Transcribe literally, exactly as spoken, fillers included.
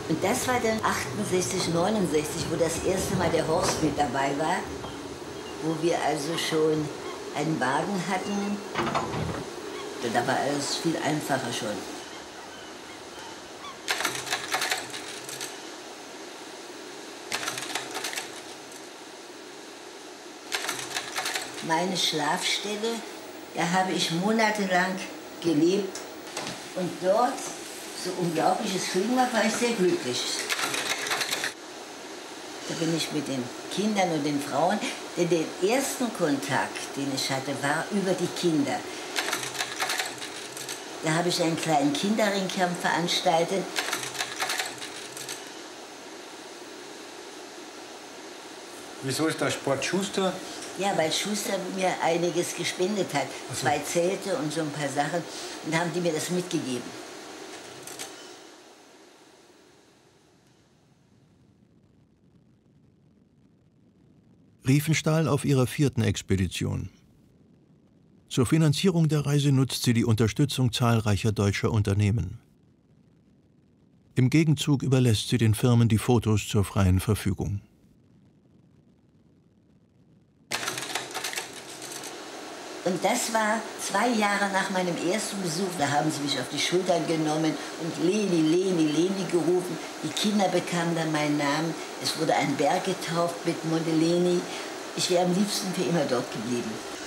Und das war dann achtundsechzig, neunundsechzig, wo das erste Mal der Horst mit dabei war, wo wir also schon einen Wagen hatten. Da war alles viel einfacher schon. Meine Schlafstelle, da habe ich monatelang gelebt. Und dort, so unglaubliches Frieden war, war ich sehr glücklich. Da bin ich mit den Kindern und den Frauen, denn den ersten Kontakt, den ich hatte, war über die Kinder. Da habe ich einen kleinen Kinderringkampf veranstaltet. Wieso ist der Sport Schuster? Ja, weil Schuster mir einiges gespendet hat. So. Zwei Zelte und so ein paar Sachen. Und haben die mir das mitgegeben. Riefenstahl auf ihrer vierten Expedition. Zur Finanzierung der Reise nutzt sie die Unterstützung zahlreicher deutscher Unternehmen. Im Gegenzug überlässt sie den Firmen die Fotos zur freien Verfügung. Und das war zwei Jahre nach meinem ersten Besuch. Da haben sie mich auf die Schultern genommen und Leni, Leni, Leni gerufen. Die Kinder bekamen dann meinen Namen. Es wurde ein Berg getauft mit Monte Leni. Ich wäre am liebsten für immer dort geblieben.